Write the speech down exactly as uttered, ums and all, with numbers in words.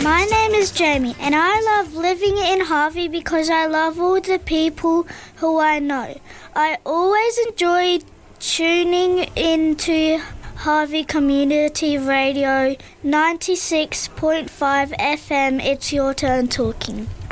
My name is Jamie and I love living in Harvey because I love all the people who I know. I always enjoy tuning into Harvey Community Radio ninety-six point five F M. It's your turn talking.